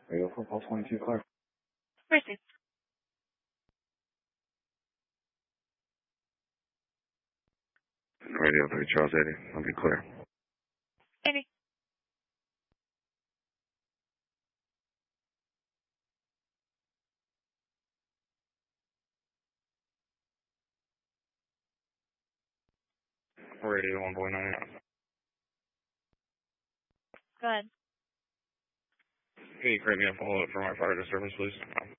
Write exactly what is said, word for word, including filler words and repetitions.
Radio for Pulse twenty-two, clear. Received. Radio for Charles eighty, I'll be clear. eighty. Radio one point nine. Go ahead. Can you create me a follow-up for my fire disturbance, please?